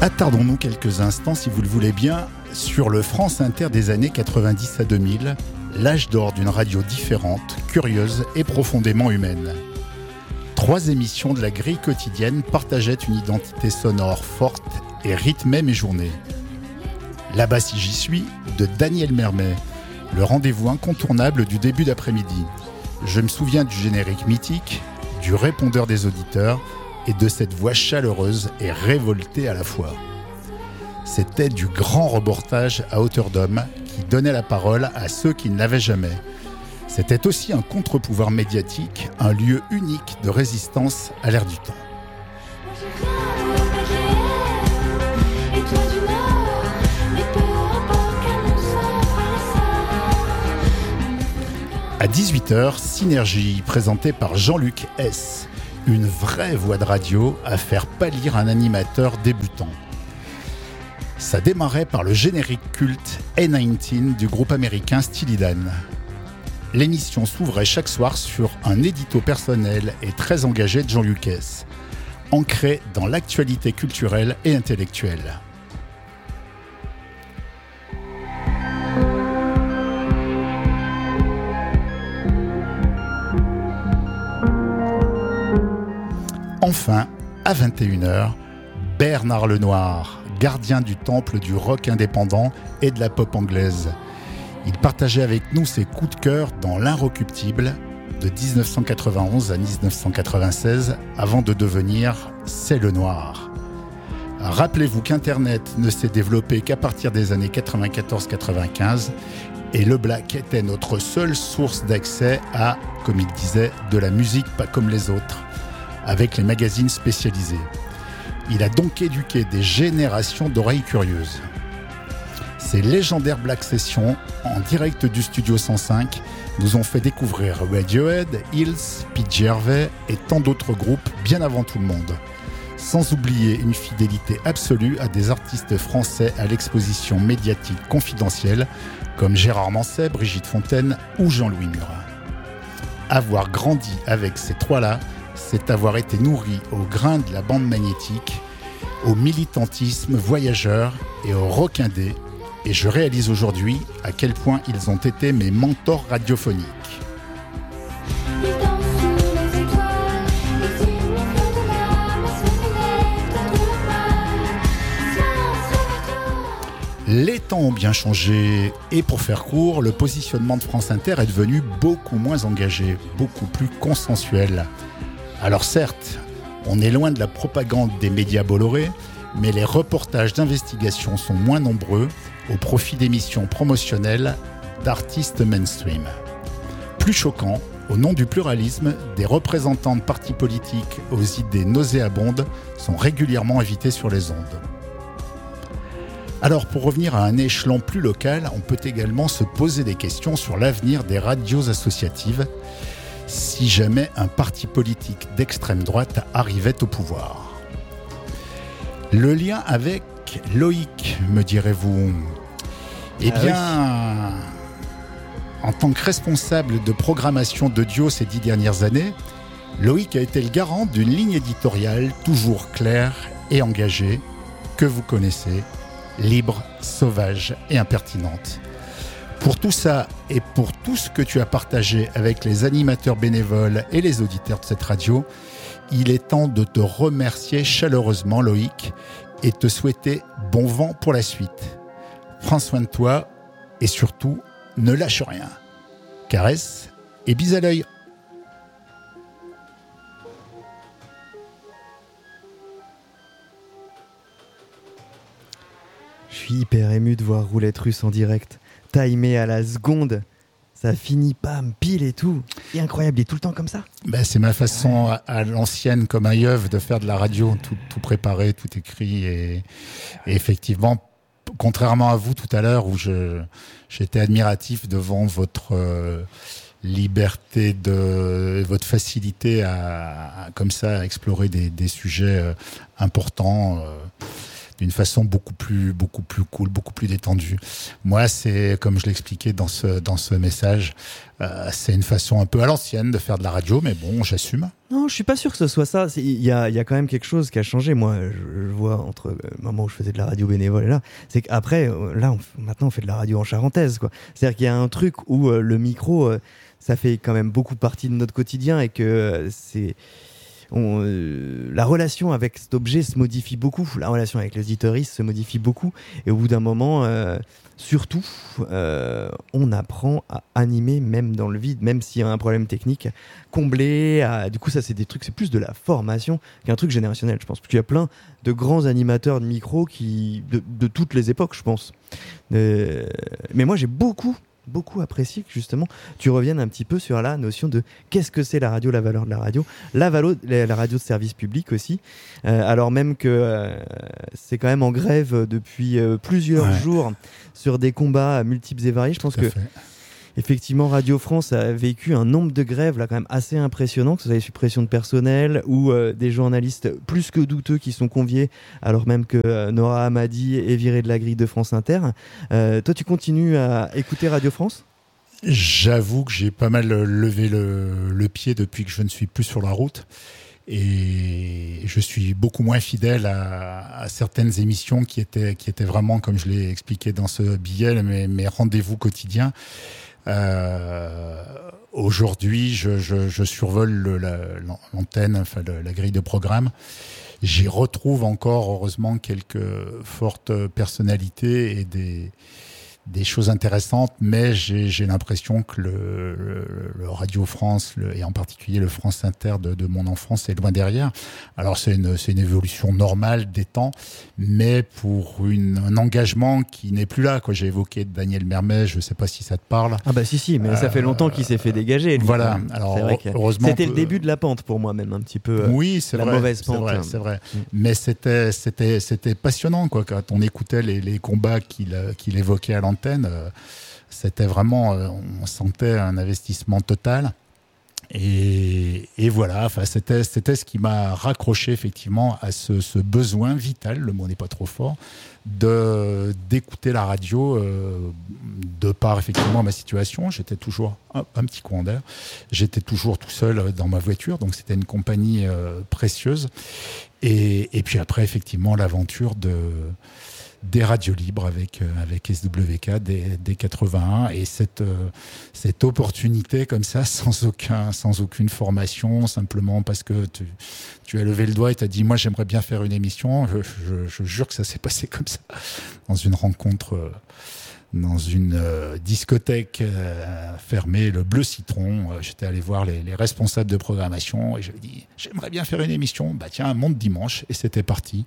Attardons-nous quelques instants, si vous le voulez bien, sur le France Inter des années 90 à 2000, l'âge d'or d'une radio différente, curieuse et profondément humaine. 3 émissions de la grille quotidienne partageaient une identité sonore forte et rythmaient mes journées. Là-bas si j'y suis, de Daniel Mermet, le rendez-vous incontournable du début d'après-midi. Je me souviens du générique mythique, du répondeur des auditeurs et de cette voix chaleureuse et révoltée à la fois. C'était du grand reportage à hauteur d'homme qui donnait la parole à ceux qui ne l'avaient jamais. C'était aussi un contre-pouvoir médiatique, un lieu unique de résistance à l'ère du temps. À 18h, Synergie, présenté par Jean-Luc S. Une vraie voix de radio à faire pâlir un animateur débutant. Ça démarrait par le générique culte A19 du groupe américain Steely Dan. L'émission s'ouvrait chaque soir sur un édito personnel et très engagé de Jean-Luc S, ancré dans l'actualité culturelle et intellectuelle. Enfin, à 21h, Bernard Lenoir, gardien du temple du rock indépendant et de la pop anglaise. Il partageait avec nous ses coups de cœur dans l'Inrecuptible de 1991 à 1996 avant de devenir C'est le Noir. Rappelez-vous qu'Internet ne s'est développé qu'à partir des années 94-95 et le Black était notre seule source d'accès à, comme il disait, de la musique pas comme les autres, avec les magazines spécialisés. Il a donc éduqué des générations d'oreilles curieuses. Ces légendaires Black Sessions, en direct du Studio 105, nous ont fait découvrir Radiohead, Hills, Pete Gervais et tant d'autres groupes bien avant tout le monde. Sans oublier une fidélité absolue à des artistes français à l'exposition médiatique confidentielle, comme Gérard Manset, Brigitte Fontaine ou Jean-Louis Murat. Avoir grandi avec ces trois-là, c'est avoir été nourri au grain de la bande magnétique, au militantisme voyageur et au rock indé, et je réalise aujourd'hui à quel point ils ont été mes mentors radiophoniques. Les temps ont bien changé et pour faire court, le positionnement de France Inter est devenu beaucoup moins engagé, beaucoup plus consensuel. Alors certes, on est loin de la propagande des médias Bolloré, mais les reportages d'investigation sont moins nombreux au profit d'émissions promotionnelles d'artistes mainstream. Plus choquant, au nom du pluralisme, des représentants de partis politiques aux idées nauséabondes sont régulièrement invités sur les ondes. Alors pour revenir à un échelon plus local, on peut également se poser des questions sur l'avenir des radios associatives, si jamais un parti politique d'extrême droite arrivait au pouvoir. Le lien avec Loïc, me direz-vous. Eh bien, en tant que responsable de programmation d'audio ces 10 dernières années, Loïc a été le garant d'une ligne éditoriale toujours claire et engagée, que vous connaissez, libre, sauvage et impertinente. Pour tout ça et pour tout ce que tu as partagé avec les animateurs bénévoles et les auditeurs de cette radio, il est temps de te remercier chaleureusement, Loïc, et te souhaiter bon vent pour la suite. Prends soin de toi et surtout, ne lâche rien. Caresse et bise à l'œil. Je suis hyper ému de voir Roulette Russe en direct, timé à la seconde. Ça finit pam, pile et tout. C'est incroyable, il est tout le temps comme ça. C'est ma façon à l'ancienne, comme un yeuve, de faire de la radio, tout préparé, tout écrit. Et effectivement, contrairement à vous tout à l'heure, où j'étais admiratif devant votre liberté, votre facilité à comme ça à explorer des sujets importants. d'une façon beaucoup plus cool, beaucoup plus détendue. Moi, c'est comme je l'expliquais dans ce message, c'est une façon un peu à l'ancienne de faire de la radio, mais bon, j'assume. Non, je suis pas sûr que ce soit ça. Il y a quand même quelque chose qui a changé. Moi, je vois entre le moment où je faisais de la radio bénévole et là, c'est qu'après, là, maintenant, on fait de la radio en charentaise, quoi. C'est-à-dire qu'il y a un truc où le micro, ça fait quand même beaucoup partie de notre quotidien et que la relation avec cet objet se modifie beaucoup. La relation avec l'auditoriste se modifie beaucoup. Et au bout d'un moment, surtout, on apprend à animer même dans le vide, même s'il y a un problème technique, combler. Du coup, ça, c'est des trucs, c'est plus de la formation qu'un truc générationnel, je pense. Parce qu'il y a plein de grands animateurs de micro de toutes les époques, je pense. Mais moi, j'ai beaucoup apprécié que justement tu reviennes un petit peu sur la notion de qu'est-ce que c'est la radio, la valeur de la radio, la radio de service public aussi, alors même que c'est quand même en grève depuis plusieurs jours sur des combats multiples et variés. Je pense que effectivement, Radio France a vécu un nombre de grèves là quand même assez impressionnant, que ce soit les suppressions de personnel ou des journalistes plus que douteux qui sont conviés, alors même que Nora Hamadi est virée de la grille de France Inter. Toi, tu continues à écouter Radio France ? J'avoue que j'ai pas mal levé le pied depuis que je ne suis plus sur la route. Et je suis beaucoup moins fidèle à certaines émissions qui étaient vraiment, comme je l'ai expliqué dans ce billet, mes rendez-vous quotidiens. Aujourd'hui, je survole l'antenne, enfin la grille de programme. J'y retrouve encore, heureusement, quelques fortes personnalités et des choses intéressantes, mais j'ai l'impression que le Radio France et en particulier le France Inter de mon enfance est loin derrière. Alors c'est une évolution normale des temps, mais pour un engagement qui n'est plus là, quoi. J'ai évoqué Daniel Mermet, je sais pas si ça te parle. Ah bah si, mais ça fait longtemps qu'il s'est fait dégager. Lui. Voilà. Alors heureusement, c'était le début de la pente pour moi même un petit peu. Oui, c'est la vrai, mauvaise pente. C'est vrai. Mais c'était passionnant, quoi. Quand on écoutait les combats qu'il évoquait à l'antenne, c'était vraiment, on sentait un investissement total. Et voilà, enfin c'était ce qui m'a raccroché effectivement à ce besoin vital, le mot n'est pas trop fort, d'écouter la radio de par effectivement ma situation. J'étais toujours un petit coin d'air, j'étais toujours tout seul dans ma voiture, donc c'était une compagnie précieuse. Et puis après effectivement l'aventure des radios libres avec SWK dès 81 et cette opportunité comme ça sans aucune formation, simplement parce que tu as levé le doigt et t'as dit moi j'aimerais bien faire une émission. Je jure que ça s'est passé comme ça dans une rencontre dans une discothèque fermée, le Bleu Citron. J'étais allé voir les responsables de programmation et je lui ai dit j'aimerais bien faire une émission. Bah tiens, monte dimanche, et c'était parti.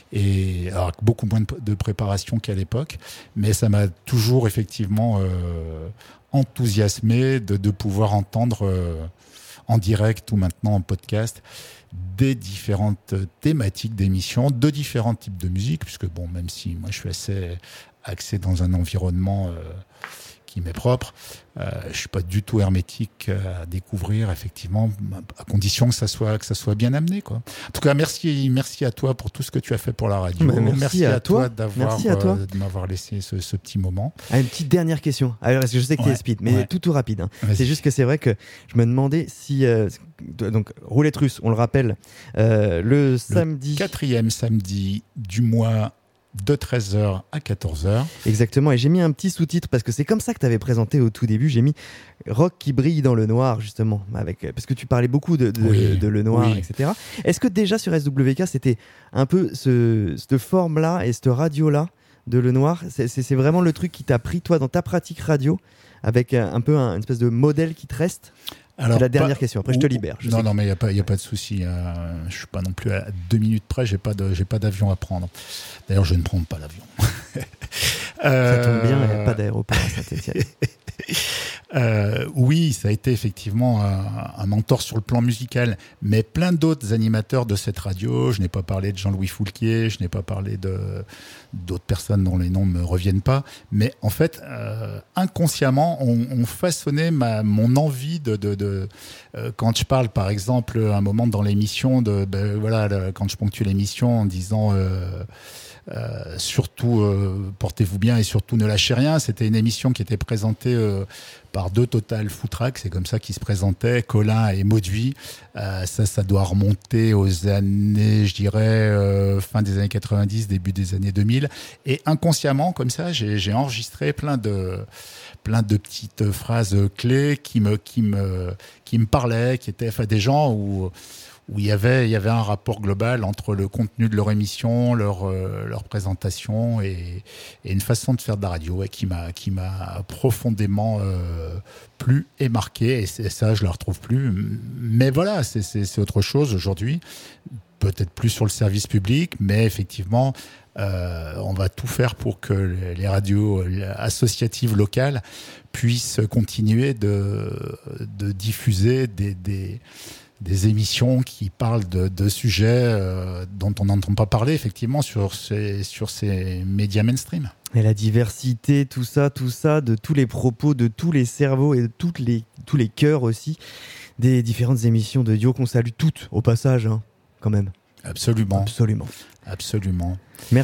Et alors beaucoup moins de préparation qu'à l'époque, mais ça m'a toujours effectivement enthousiasmé de pouvoir entendre en direct ou maintenant en podcast des différentes thématiques d'émissions, de différents types de musique, puisque bon, même si moi je suis assez axé dans un environnement qui m'est propre, je suis pas du tout hermétique à découvrir, effectivement, à condition que ça soit bien amené, quoi. En tout cas, merci à toi pour tout ce que tu as fait pour la radio. Merci à toi de m'avoir laissé ce petit moment. Une petite dernière question. Alors, parce que je sais que tu es speed, mais tout rapide. Hein. C'est juste que c'est vrai que je me demandais si donc Roulette Russe, on le rappelle, le samedi, 4e samedi du mois, de 13h à 14h. Exactement, et j'ai mis un petit sous-titre parce que c'est comme ça que tu avais présenté au tout début. J'ai mis Rock qui brille dans le noir, justement, parce que tu parlais beaucoup de le noir, etc. Est-ce que déjà sur SWK, c'était un peu cette forme-là et cette radio-là de le noir, c'est vraiment le truc qui t'a pris, toi, dans ta pratique radio, avec un peu une espèce de modèle qui te reste? Alors, c'est la dernière question, après je te libère. Non, mais il n'y a pas de souci. Je ne suis pas non plus à 2 minutes près, j'ai pas d'avion à prendre. D'ailleurs, je ne prends pas l'avion. Ça tombe bien, il n'y a pas d'aéroport à Saint-Étienne. Oui, ça a été effectivement un mentor sur le plan musical, mais plein d'autres animateurs de cette radio. Je n'ai pas parlé de Jean-Louis Foulquier, je n'ai pas parlé d'autres personnes dont les noms ne me reviennent pas, mais en fait, inconsciemment, on façonnait mon envie quand je parle, par exemple, à un moment dans l'émission, quand je ponctue l'émission en disant... surtout portez-vous bien et surtout ne lâchez rien. C'était une émission qui était présentée par deux Total Footrack, c'est comme ça qu'ils se présentaient, Colin et Mauduit. Ça doit remonter aux années, je dirais, fin des années 90, début des années 2000. Et inconsciemment, comme ça, j'ai enregistré plein de petites phrases clés qui me parlaient, qui étaient des gens où il y avait un rapport global entre le contenu de leur émission, leur présentation et une façon de faire de la radio qui m'a profondément plu et marqué. Et ça, je ne le retrouve plus. Mais voilà, c'est autre chose aujourd'hui. Peut-être plus sur le service public, mais effectivement, on va tout faire pour que les radios associatives locales puissent continuer de diffuser des émissions qui parlent de sujets dont on n'entend pas parler effectivement sur ces médias mainstream. Et la diversité, tout ça, de tous les propos, de tous les cerveaux et de tous les cœurs aussi, des différentes émissions de Dio qu'on salue toutes au passage, hein, quand même. Absolument. Absolument. Absolument. Merci.